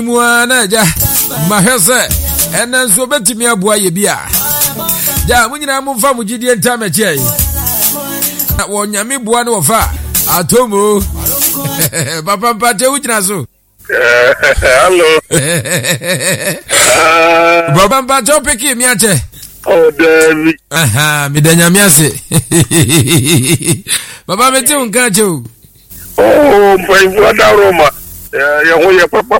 Muana ja mahese ena nso betimi aboa ye bia ja munyina mumfa mugidie ntama chei na wonyame boa ne wofa atomo papa mpate wujina so hello baba mpate opeki mi ache oh David midanya mi ase baba meti unka che o oh mfaifu da Roma ya hoye papa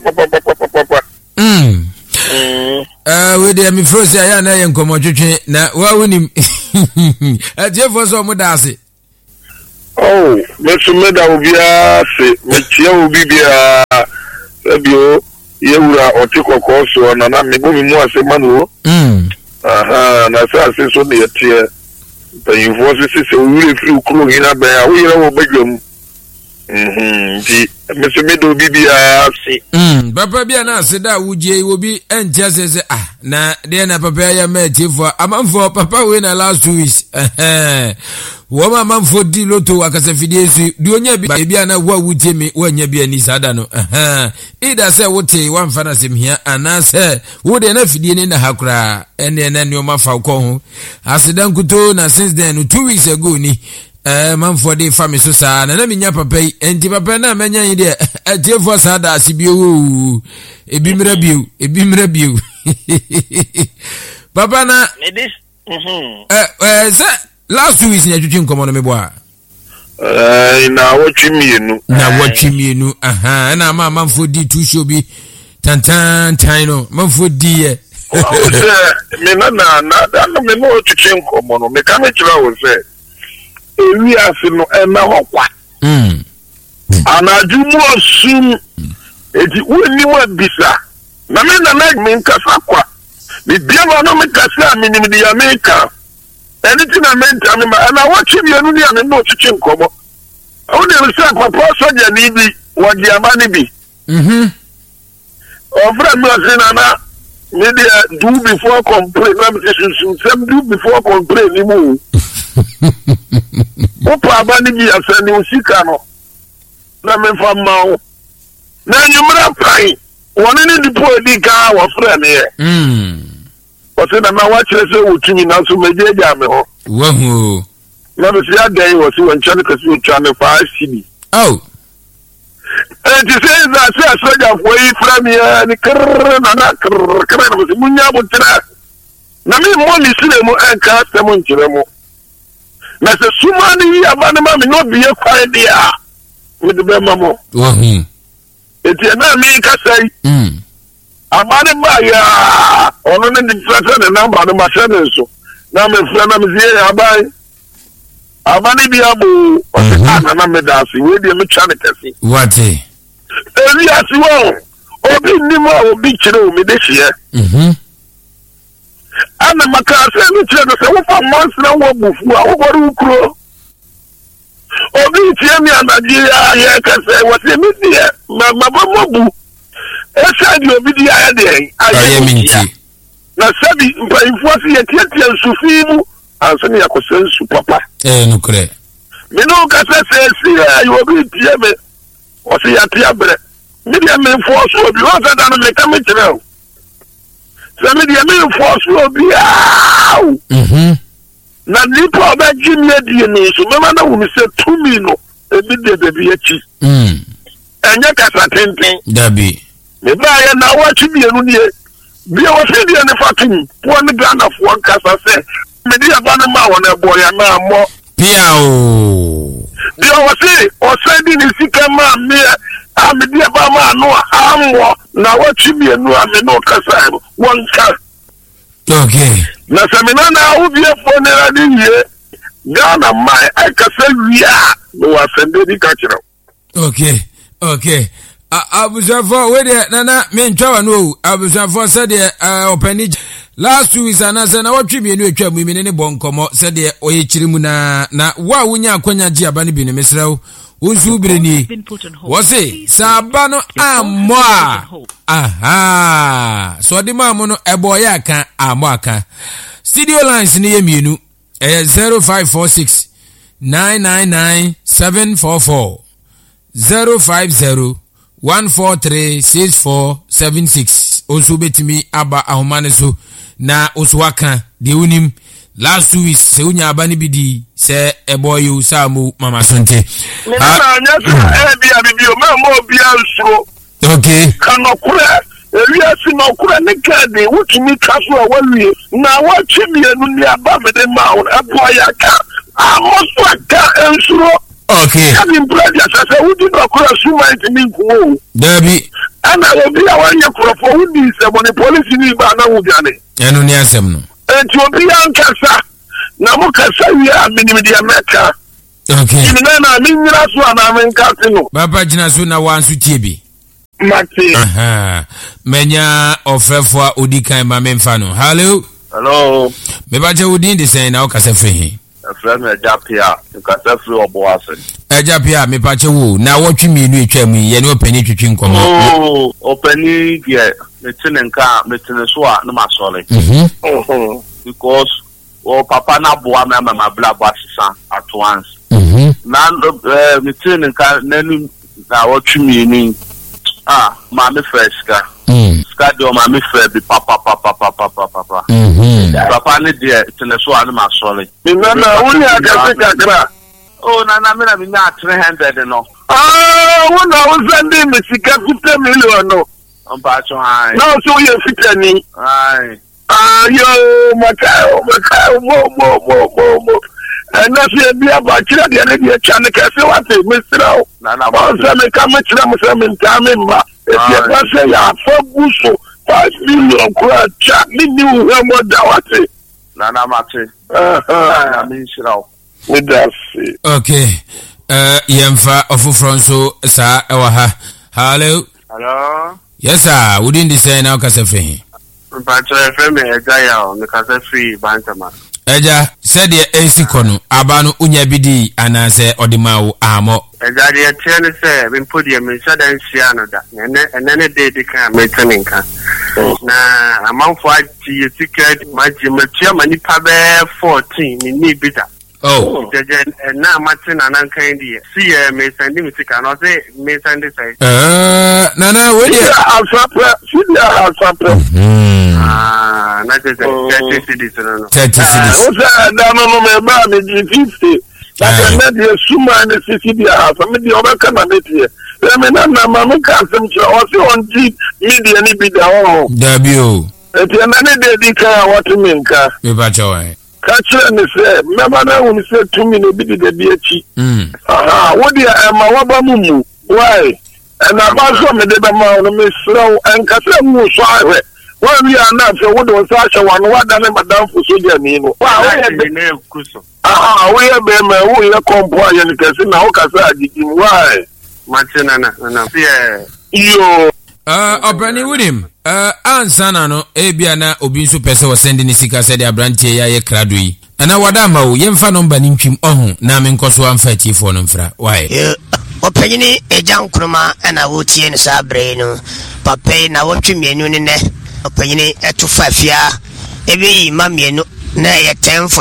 we dey me froze ya na ye nkomo twetwe na wa woni atie so mo da ase oh me da obia se me tie obi bia ebio yewura otikoko so na me bo mi mu ase manu na sa se so de tie payinfo se wure free ukuro hina ba ya wo yere wo badwam di me do bibia se papa bia na se da wuje obi entia se na de na papa ya matifo amanfo papa we na last 2 weeks wo amanfo di loto akasa fidie su di onya bia na wo wutie me wanya bia ni sada no ida se wote wamfa na semhia ana se wo de na fidie ni na hakura ene na ni o mafa ko ho asidan kuto na since then 2 weeks ago ni man for the family so sa na minya papa enti papa na menya yi de atiefo sa da asibio ebimra bio papa na last 2 weeks na twetwe nkomo no meboa na watchimienu na man for the two show bi tantan no man for the me na me no twetwe nkomo no me ka me kira wo se ewi asino ena hokwa anajumu osum eti woni mu abisa na me na me nkasa kwa bi bia no me kasa minim di America eni ti na menta me ma na wachi bi enu ni ame no chichi nkomo o de se papa soja ni bi wodi amani bi ofra mi asina na me dey do before complain na me say do before complain ni mu opa abani bi asani usika no na me fama o na nyumra pai woni ni dipo edi ka wa fra ne o se na wa kire se wotumi na so mejeja me ho wahu na be sia dai wo si won chane kasi o chane fa asibi oh ti se za se soja fo yi fra mi ni krr na krr na munya butra na mi mo ni sire mo enka se mo nkire mo na se sumani yi abane ma me no biye kwai dia me de be mamo wahu eti na mi ka sai abane ma ya ono ne di frasa ne namba no ma shane so na me fra na me zie abane bi abu o se ana na me da si we di me chane kesi wate eri asi wo obi ni mo obi kire o me de hie ana makase ni kire se wo fa mansra wo bufu a wo boru ukro obi tie mi anaji ya kase wo se mi die ma bobu esa di obi di ya de aye minti na sabi mpainfo se ye tietia nsufimu ansani yakosensu papa nukre me no kase se si obi tie me o se ya tie bre mi dia me force obi o se da no me ka me kire o me dia me force obi na nipa ba jimye die ni so me na wo mi se tumi no ebi de bebi echi enya kasa tenten dabi me ba ya na wachi bi enu nie bi o se die ne fatum po ne Ghana fo kasa se me dia ba na ma wona ebo ya na mo pia o bi o se di ni sika ma me a me dia ba ma no amwo na wachi bi enu a me no kasa wonka okay na semina na ubie fone radi ye Ghana mai akase wia no wasende di kachira okay abusafo we de nana me ntwa no abusafo se de opani last 2 weeks anase na watwe mienu atwa mu mi ne bonkomo se de oye chirimu na wa wunya akwanya ji aba ne bi ne mesrawo unsu bireni wose sabano amwa so di mamu no eboya aka amwa aka studio lines ni ye mienu 0546 999 744 050 1436476 also betimi aba ahomane so na oswaka de unim last 2 weeks se unya aba ni bidi se eboyu samu mama sonte me na anya bia bibio ma mo bia nso okay kanokura eliasi no kura ne kade wutumi kaso a wawie na wachimienu ni aba me de ma aboya ka amoso aka ensuro okay having brother say we did not cross human to nko Dabi ana obi a wanye krofo wudi se boni police ni ba na wubiane enu ni asem no enti obi ankasa na mo kasa wi a minimidi America okay ina na minira so ana men kase no baba jina so na wansu tie bi mate menya ofrefo odikan ma memfa no hello me ba je wudi ndi sen na o kasa free friend Ejapia you can say free oboase Ejapia me pa che wo na wotwe mienu etwa mu ye ne opani twetwe nkomo opani die metene nka metene so a na masole because papa na boa me mama bla boa sisa at once na metene nka nanu na wotwe mienu ma me fresh ka ska de ma me fresh bi papa papa ne de tene so anu ma sole mi na woni akase kakra na me na mi na 300 no wona wo sende me sika 50 million no mpa cho hai na so ye fitani ai yo makao mo na se bia ba kira de ne de cha ne ka se wate misrao na ba se me ka me kira mo se me nta me mba e ba se ya fabuso 5 million kwa cha ni hu mo da wate na mate na me misrao with that okay yemfa ofufro nso sa ewa ha hello yes sir wouldn't the say now kasa fe but me Ejaya me kasa free bantama Eja said the AC kono abano unya bidi anase odimawo amo Eja de tiene se bin podium me sadan sia no da ene de kan me taninka na amanfo ati ticket maji matia mani pa be 14 ni bida jeje na matina nan kan di see me sending me ticket no say me send say nana we dey alfapre na just 30 cities no 30 cities o da no me ba me 50 that na dey suma na city house me dey obaka na metie me na ma me kan sem che o se on di media ni bi da o dabi o eti na ne dey di ka what mean ka me ba chawai ka chere ne se me ba na won se 2 minutes bi de bi achi wo dia ma wa ba mu why and about so me de ba ma no me sraw en ka se mu so ahwe wa wi ana fe wo do sa sha wan wa da ne madam fu so dia ni no wa we be ne kuso we be me wo ye kompo aye ne kase na wo ka sa agigi why matina na yo opani wudim ansana no ebia na obi nso pese wo send ni sika se de abrantie ya ye krado yi ana wada ma wo yemfa number ni ntwim ohun na me nkoso amfa tifo no mfra why opanyini ejan kuruma ana wotie ne sabre no papa na wotwe mienu ne opanyini eto fafia ebi ma mienu na ye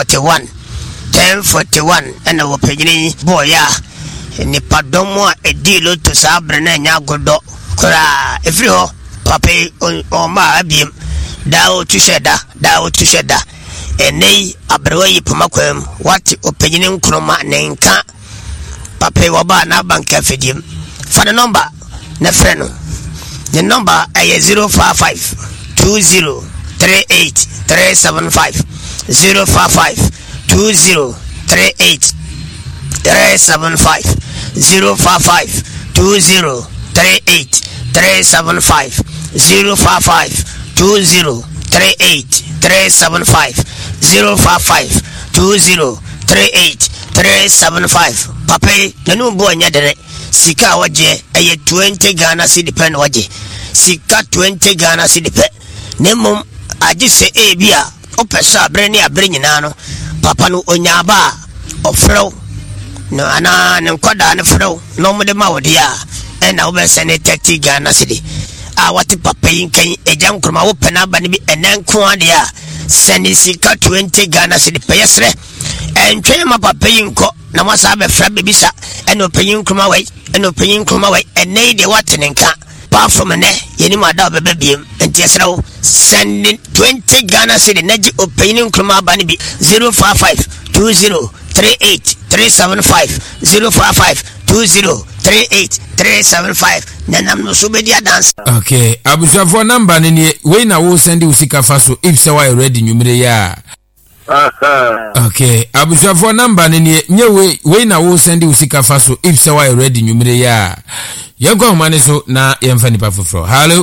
1041 ana opanyini boya ni padomo a edilo to sabre na nya godo kora efri ho papa o ma abiem dawo tusheda enei abrewayi pomakwem wati opanyini nkuruma nenka papa waba na bank afedim for the number na freno the number is 055 20 38 375 055 20 38 375 055 20 38 375 055 20 38 375 055 20 38 375 papa nanu bo anya dere sika waje eye 20 Ghana cedi pen waje sika 20 Ghana cedi pe nemum agise ebia opesa abre ni abre nyina no papa no onyaba ofrew no ana ne nkoda ne frew no mo de ma wodi a na wo be sene 30 Ghana cedi a wati papa yinkan ejan kurma wo pena ba ne bi enanko ade a sene sika 20 Ghana cedi pe yesre entwe ma papa yinko na masa be fra bebisa eno panyin kruma wai eno panyin kruma wai enei de watenenka apart from ne yeni ma da bebe biem enti esrawo send 20 Ghana cedi naji opinion kroma ba ne bi 05520383750 05520383750 nanam no so be dia dance. Okay, abusafo number ne ne we na wo send usika fa so if say why ready nyumire ya. Okay, abusafo number ne ne nye we na wo send usika fa so if say why ready nyumire ya. Yanko humane so na yemfa nipa foforo. Hello.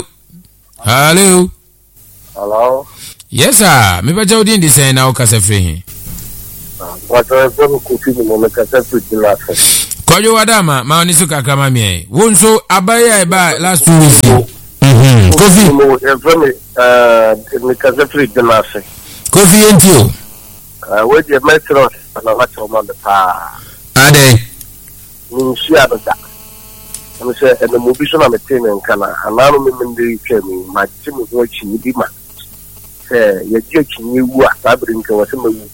Yes sir, me baja odi ndi say na o kasa free. What I go Kofi mo me kasa free last. Kojo wadama ma oni so kakama me. Wo nso abaya eba last 2 weeks. Kofi mo me me kasa free last. Kofi entio. We the metro na watch on the pa. Ade. Ni shia da. I'm saying and the movie so na me tin nkana anano me ndi twemi ma timi ho chi bi ma. Say ye ji chi ni wu a sabri nka wase ma wu.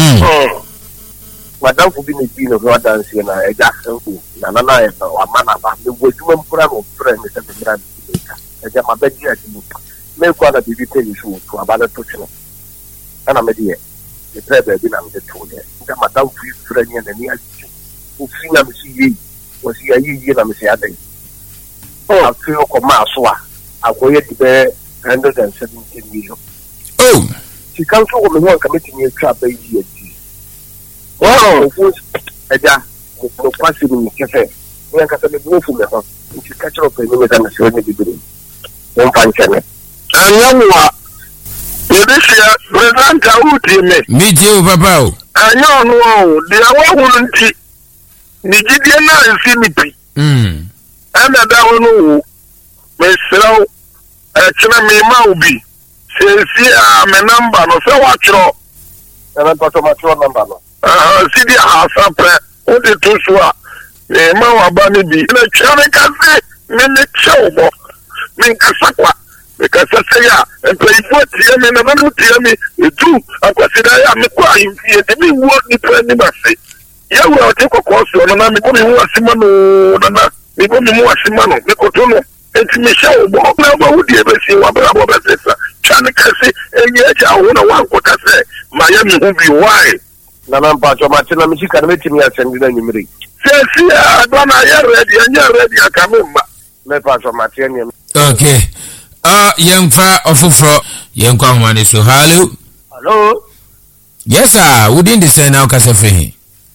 Madam ko bi ne bi no ho dance na e ja sanku na e wa mana ba me wo juma mpura no frɛ me se me bra bi ka e ja ma ba ji a ti mu me ko na bi bi te ni so to abana to chino ana me die e pre ba bi na me to ne ja madam fu frɛ ni na ni a ji o fi na me si yi o si yi na me si adai a fi ko ma so a akoye di be 170 million. Oh, she comes to me one committee near trap by year. Oh, Eja, no passing in cafe. We can say no for me. She catch up a minute and show me the building. One function. And young one, this year, present out to me. Meet you, Papa. I know, the hour wouldn't see. Nigidiana is Simipi. And that one, Miss Slow, me Maubi. See, I'm a number, no, so watch your. And I got my number. See the house up there. What the two swa? The Mawa Bunny be in a Chanaca, Minute show. Minkasakwa, because I say, and play for Tiami and never tell me, you do. I consider I am crying here to be what the president say. Yeah, well, take a course on an army, more Simano, we go more Simano, the Cotono, and to me show. Now, would you ever see what about this? Chanakasi, and yet I want to want what I say. Miami will be why. Nana Pacho Martina Michigan meeting me at Sendina Nimri. Says, yeah, Donna, you're ready, and you're ready. I come in. Let Pacho Martina. Okay. Young fa ofufro, young kwamani so hello. Yes sir, we didn't say now kasa free.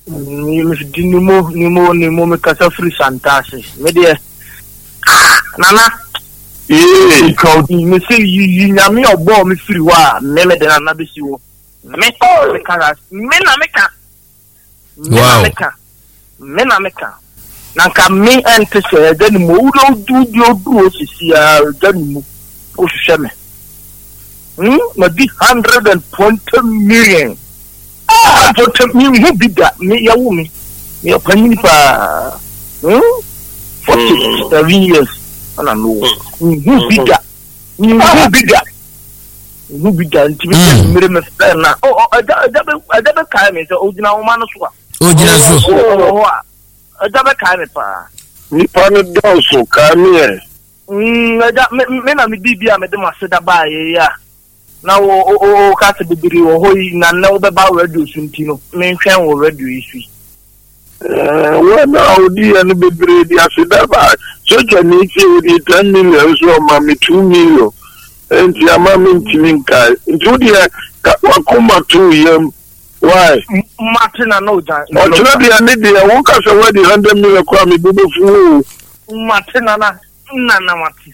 Nimo me kasa free santasi. Media. Nana. Yeah. Because me say you nyame obo me free wa me de na besi wo. Me kara me na meka na ka me ente se de ni mo do sisi a de ni mo o hwehwe me na di 120 million for me who be that me ya wo me opani pa 47 years ana no who be that who be that to be mere me na adabe kai me so ojina wo ma no so ojina so adabe kai me pa ni pa no do so kai me me na me bibia me de ma se da ba ye ya na wo ka se bibiri wo hoyi na na wo be ba radio suntino me ntwen wo radio isi well now the and bibiri di asida ba so jani ti di 10 million so ma me 2 million. And your mammy Timinka, Judia, Wakuma 2 years. Why? Martina, no, John. Or to be a lady, I won't have already 100 million crummy bubble fool. Martina, Nana Mati.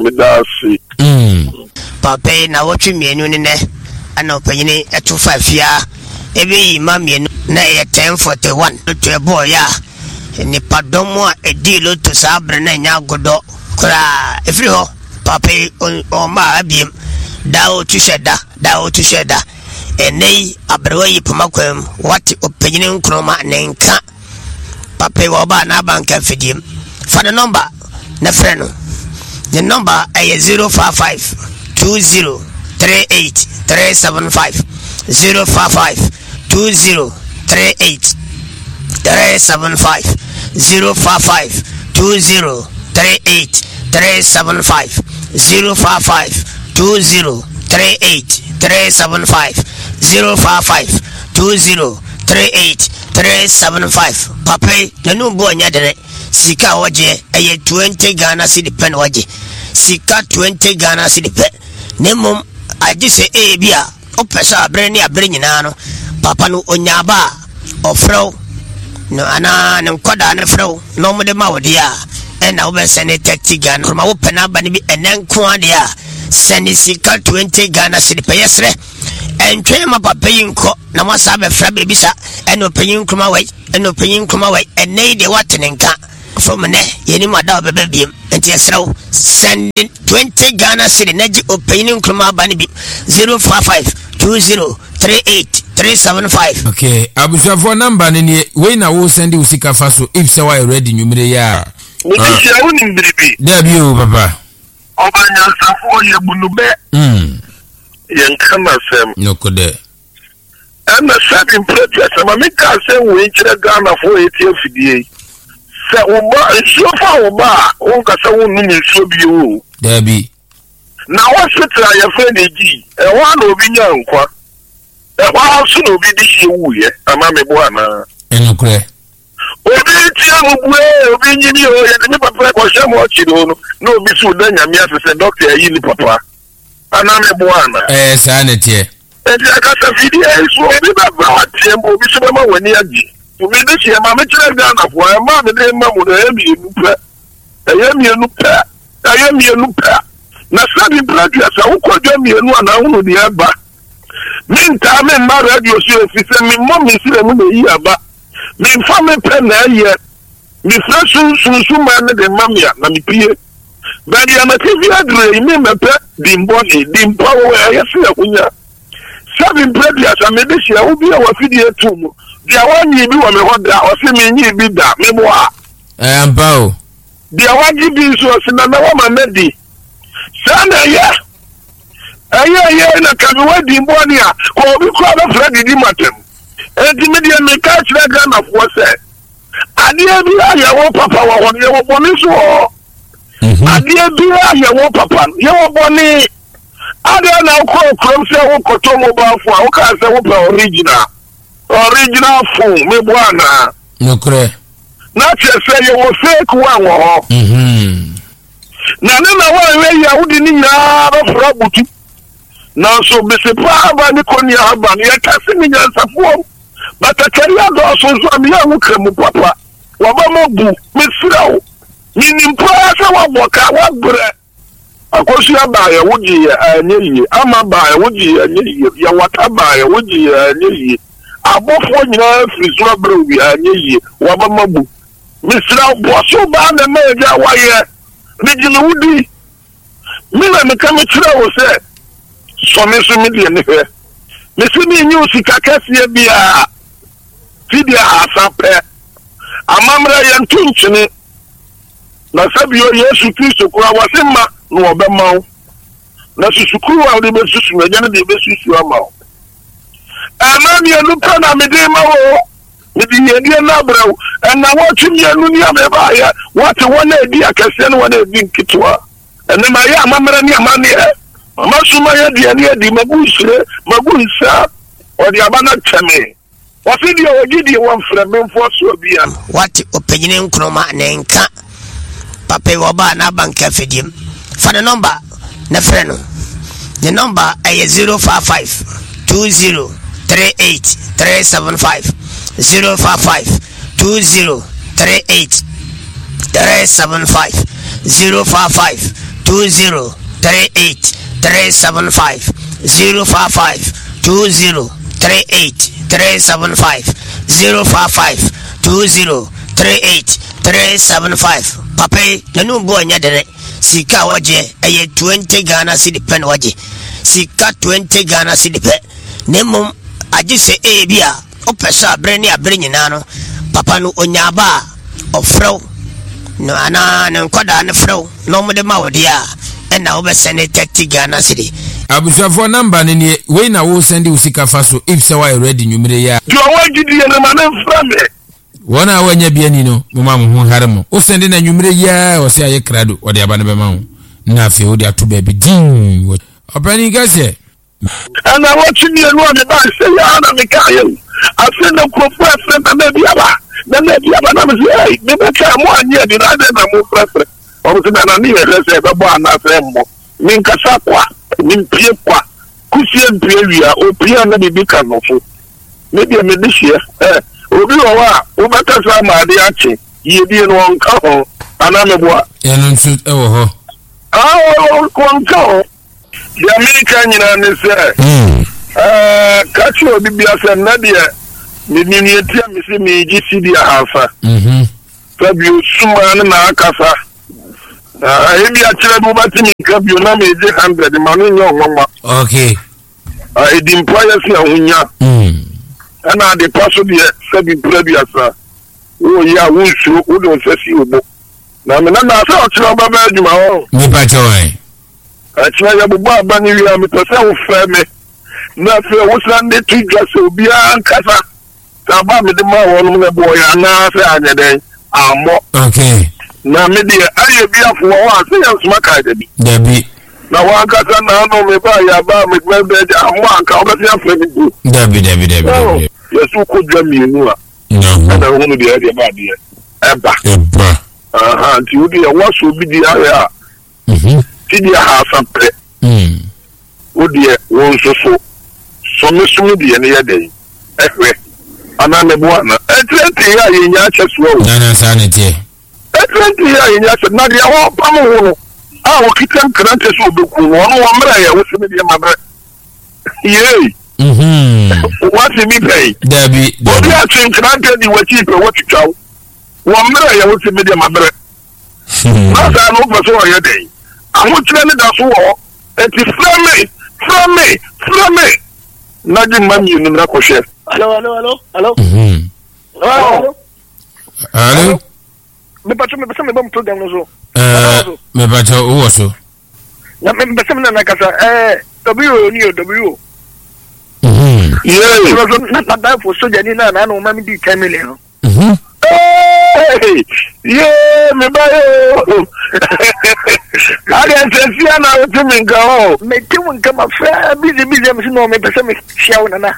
Papa, now what you mean, I know penny at 25 year. Every mammy, nay at 1041 to a boy, ya. And the Padomo, a deal to Sabrina, now good dog. Cry, if you Papa on my beam, thou to shedda, and nay, Abroi Pumaquem, what opinion chroma nenka. Papa Waba Nabanka Fidim. For the number, Nefreno. The number is 055 20 38 375 055 20 38 375 055 20 38 375 055 20 38 375 055 20 38 375 papa nanu bo nya dere sika waje eye 20 Ghana cedi pen waje sika 20 Ghana cedi pen nemum agise bia opesa abre ni abre nyina no papa no onyaba ofro no ana ne nkoda ne fro no mo de ma wodia ena wo be sene 30 Ghana from wo pena ba ni bi enen ko ade a sene sika 20 Ghana cedi pen yesre entwe ma papa yinko na mo sa be fra be bisa eno panyin kuma wai ene de watenenka from ne yeni mada be biem enti yesrew send 20 Ghana cedi naji opinion kuma ba ni bi 055 20 38 375. Okay, abusafo number ni we na wo send usika faso if say why ready nyumire ya. Mutisi ya uni mbiribi. Debi o papa. Obanya safo ye bunube. Yenkama sem. Nokode. Ana sabi mprete sama mika se we nchire Ghana fo etie fidie. Se oba nsofa oba wonka se wonu nso bi o. Debi. Na hospital ya friend eji. Wa na obi nya nkwa. Wa so na obi di hie wuye ama mebo ana. Enokre. Obi tia mugwe obi nyini o ya ni papa ko hye mo chiro no na obi su da nyame asese doctor yi ni papa. Ana mebo ana. Sa na tie. Enti akasa fidi eso obi ba ba tiembo obi so ma wani agi. Obi de hie ma me kire Ghana fo ma me de ma mo na emi enu pa. Na sabi bradu asa ukodwa mienu ana hunu ni aba. Minta me ma radio si ofise mi mo mi sire mu na yi aba. Mi fa me pe na ye. Mi fresh ma na de mamia na mi pie. Badi ya na TV adre mi me pe dimboni dimpo we ayesi akunya. Sabi bradu asa me de hia obi a wafidi etumu. Dia wanyi bi wa me hoda o se mi nyi bi da me mo a. Ambao. Dia wanyi bi so se na wa ma medi. Sana ya aye na kabiwa dimboni a ko bi ko ba Fred di matem enti media me ka kire Ghana fo se ade bi aye wo papa wo ho ye wo boni so ade bi aye wo papa ye wo boni ade na ko krom se wo koto mo ba fo a wo ka se wo pa original fo me bwana nokre na che ye wo fake one wo na wa ya udi ni ya ba fra butu na so bese pa ba ni koni ya ba ni ya kasi ni ya safo batakari ya do so so mi ya wukremu papa wa ba mo bu mesirawo ni mpa sa wa boka wa bre akosu ya ba ya wuji ya anyi ama ba ya wuji ya anyi ya wata ba ya wuji ya anyi abofo nyina frizura bre wi anyi wa ba mo bu mesirawo bo so ba na me ja wa ye Mijini wudi mina mikame chira wo se so me so mi de ne hwe me se mi nyi osika kase bia fidia asape amamra ye ntunchini na sabio Yesu Kristo kura wasemma no obemawo na susukuru wa de besusu nya ne de besusu amawo ama mi anupa na me de mawo Midi yedi na braw na watu mienu ni ameba ya watu wana edi akase no wana edi nkitwa ene ma ya amamra ni amane amasuma ya di ani edi magunsa odi abana teme wasidi ya wagidi wa mfremfo so bia wati openyine nkroma na nka papa wo ba na bank afedim fa the number na freno the number is 055 20 38 375 055 20 38 375 055 20 38 375 055 20 38 375 055 20 38 375 papa nanu bo nya dere sika waje eye 20 Ghana cedi pen waje sika 20 Ghana cedi pen nemum agise bia opesa abre ni abre nyina no papa no onyaba ofrew no ana ne nkoda ne frew no mo de ma wodia ena wo be sene 30 Ghana cedi abusafo number ni we na wo send usika faso if say why ready nyumire ya do wagidi na ma na frame Wana wanya biani no mama mu haramo. O sende na nwumre ya o se aye krado o de aba na be ma ho. Na fe o de ato ba bi din. Opani gase. Ana watching you no the ba say ya na me kayo. Afi na professor friend na bi aba. Na bi aba na me say me be ka mo anye di na na mo professor. O se na ni le say be bo ana say mo. Min kasa kwa, min pie kwa. Kusie pie wia o pie na bi ka no fo. Me bi me di hia. Obi wa o beta sa ma de ache. Ye bi no nka ho. Ana me boa. Ya no nsu e wo ho. Ko nka ho. The American you say catch your BBS and Nadia Miniatia Missy me GCD Alpha. Fabio Suman Nakasa. I be a terrible batting club, you know me 100 the money no mama. Okay. I didn't employ Unya. And I the person here said previous. Oh, yeah, we should don't say you. Now, I'm not sure about my own. Me joy. Actually, I'm about banning you. I'm a person family. Nothing was Sunday to just be a casa. About me, the more boy, and now say, I'm more. Okay. Now, maybe I be up for one thing else, my kind of Debbie. Now, one casa now, no, me buy about me, bed, and one cover your family. Debbie. Yes, who could jam you? No, and I want to be a body. Ebba. You be a what should be the area. Tidia has some play. Oh dear, one so miss me the any day. And I'm a one. At 20 years in Yachas Road. Nana sanity. At 20 years in Yachas, not your whole Pamo. Our kitchen currently will be cool. One Maya was with your mother. Yea. What did we pay? Debbie. What do you think? Granted, you were cheaper. What you tell? 1 Maya was with your mother. Not I know for so a day. I want to tell you that's all. It is from me. Nothing money in the crochet. Hello. Hello. Me bom program no so. Me bacha o so. Na me betem na kasa W. Yeah. Na da for so jani na no ma me di 10 million. Hey, yeah, me buy. I didn't say na to me go. Me ti won kama fa busy me no me pese me share na.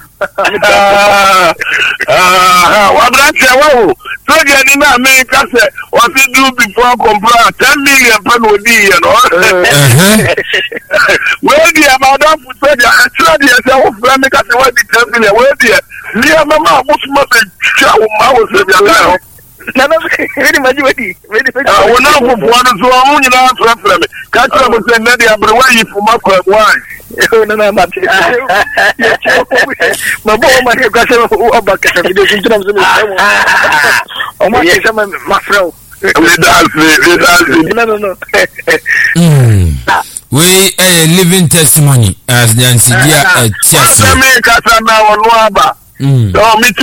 What that say wow. So jani na me ka say what you do before compare 10 million pen odi, you know. Where the about that for say actually say o fra me ka say what the 10 million where the near mama must share ma o say ya Na very much ready. We're not for one so I'm not from me. Catch up with the lady abrewa for my wine. No, my boy, my question about video symptoms. Oh, my friend. No. We a living testimony as Nancy dear a chest. Me